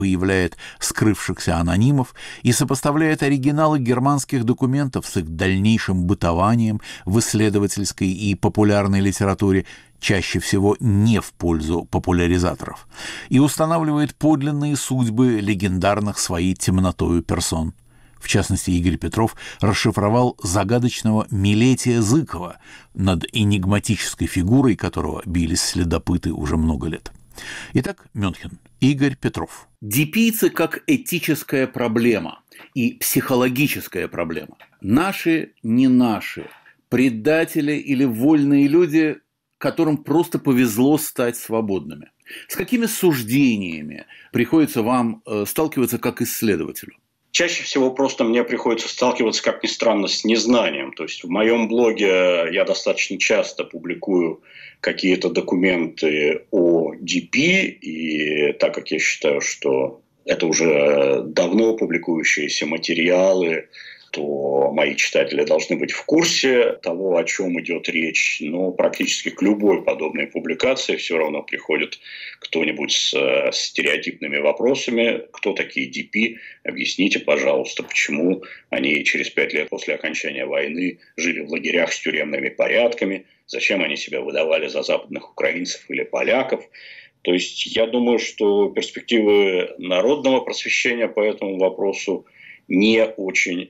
выявляет скрывшихся анонимов и сопоставляет оригиналы германских документов с их дальнейшим бытованием в исследовательской и популярной литературе, чаще всего не в пользу популяризаторов, и устанавливает подлинные судьбы легендарных своей темнотою персон. В частности, Игорь Петров расшифровал загадочного Милетия Зыкова, над энигматической фигурой которого бились следопыты уже много лет. Итак, Мюнхен. Игорь Петров. Дипийцы как этическая проблема и психологическая проблема. Наши, не наши, предатели или вольные люди, которым просто повезло стать свободными. С какими суждениями приходится вам сталкиваться как исследователю? Чаще всего просто мне приходится сталкиваться, как ни странно, с незнанием. То есть в моем блоге я достаточно часто публикую какие-то документы о DP, и так как я считаю, что это уже давно публикующиеся материалы, то мои читатели должны быть в курсе того, о чем идет речь. Но практически к любой подобной публикации все равно приходит кто-нибудь с стереотипными вопросами. Кто такие DP? Объясните, пожалуйста, почему они через 5 лет после окончания войны жили в лагерях с тюремными порядками? Зачем они себя выдавали за западных украинцев или поляков? То есть я думаю, что перспективы народного просвещения по этому вопросу не очень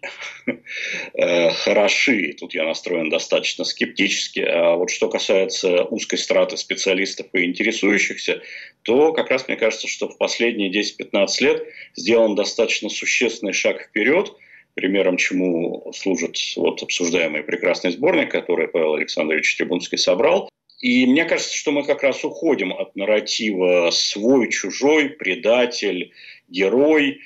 хороши. Тут я настроен достаточно скептически. А вот что касается узкой страты специалистов и интересующихся, то как раз мне кажется, что в последние 10-15 лет сделан достаточно существенный шаг вперед, примером чему служит вот обсуждаемый прекрасный сборник, который Павел Александрович Трибунский собрал. И мне кажется, что мы как раз уходим от нарратива свой-чужой, предатель, герой,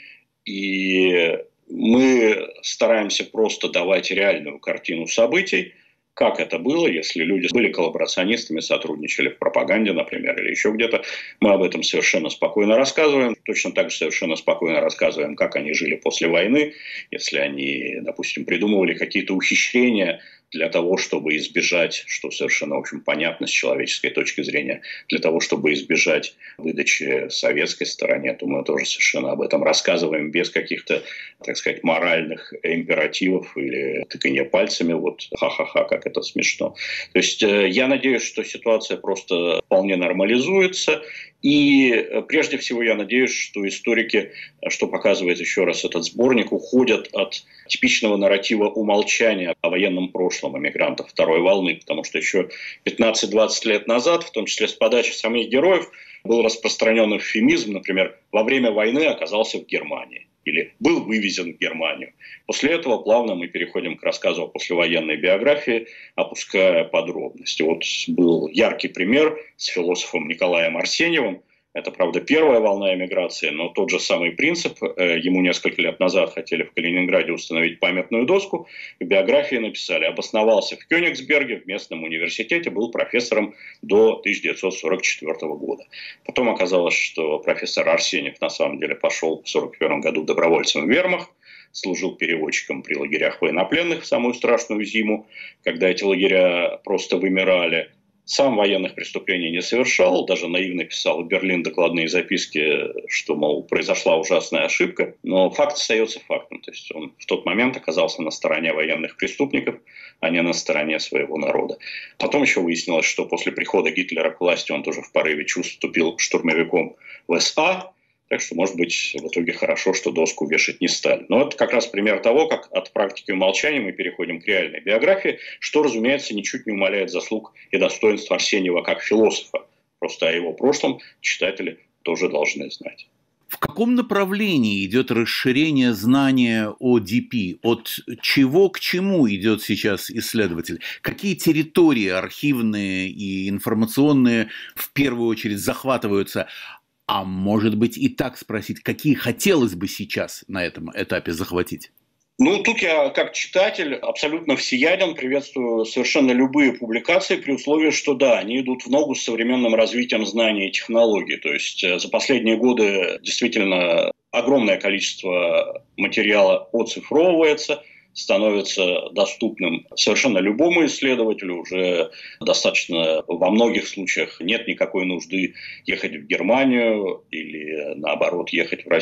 и мы стараемся просто давать реальную картину событий, как это было, если люди были коллаборационистами, сотрудничали в пропаганде, например, или еще где-то. Мы об этом совершенно спокойно рассказываем. Точно так же совершенно спокойно рассказываем, как они жили после войны, если они, допустим, придумывали какие-то ухищрения для того, чтобы избежать, что совершенно, в общем, понятно с человеческой точки зрения, для того, чтобы избежать выдачи советской стороне, то мы тоже совершенно об этом рассказываем без каких-то, так сказать, моральных императивов или тыканья пальцами, вот ха-ха-ха, как это смешно. То есть я надеюсь, что ситуация просто вполне нормализуется. И прежде всего я надеюсь, что историки, что показывает еще раз этот сборник, уходят от типичного нарратива умолчания о военном прошлом эмигрантов второй волны, потому что еще 15-20 лет назад, в том числе с подачи самих героев, был распространен эвфемизм, например, во время войны оказался в Германии или был вывезен в Германию. После этого плавно мы переходим к рассказу о послевоенной биографии, опуская подробности. Вот был яркий пример с философом Николаем Арсеньевым. Это, правда, первая волна эмиграции, но тот же самый принцип. Ему несколько лет назад хотели в Калининграде установить памятную доску. В биографии написали: обосновался в Кёнигсберге, в местном университете, был профессором до 1944 года. Потом оказалось, что профессор Арсеньев на самом деле пошел в 1941 году добровольцем в вермахт, служил переводчиком при лагерях военнопленных в самую страшную зиму, когда эти лагеря просто вымирали. Сам военных преступлений не совершал, даже наивно писал в Берлин докладные записки, что, мол, произошла ужасная ошибка. Но факт остается фактом. То есть он в тот момент оказался на стороне военных преступников, а не на стороне своего народа. Потом еще выяснилось, что после прихода Гитлера к власти он тоже в порыве чувств вступил штурмовиком в СА. Так что, может быть, в итоге хорошо, что доску вешать не стали. Но это как раз пример того, как от практики умолчания мы переходим к реальной биографии, что, разумеется, ничуть не умаляет заслуг и достоинств Арсеньева как философа. Просто о его прошлом читатели тоже должны знать. В каком направлении идет расширение знания о DP? От чего к чему идет сейчас исследователь? Какие территории архивные и информационные в первую очередь захватываются? А может быть и так спросить, какие хотелось бы сейчас на этом этапе захватить? Ну, тут я, как читатель, абсолютно всеяден, приветствую совершенно любые публикации, при условии, что да, они идут в ногу с современным развитием знаний и технологий. То есть за последние годы действительно огромное количество материала оцифровывается, становится доступным совершенно любому исследователю. Уже достаточно во многих случаях нет никакой нужды ехать в Германию или, наоборот, ехать в Россию